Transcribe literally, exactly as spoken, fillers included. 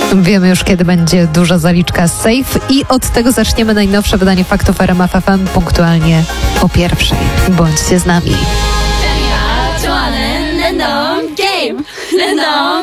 Wiemy już, kiedy będzie duża zaliczka z Safe i od tego zaczniemy najnowsze wydanie Faktów R M F F M punktualnie o pierwszej. Bądźcie z nami. 좋아하는 랜덤 게임 랜덤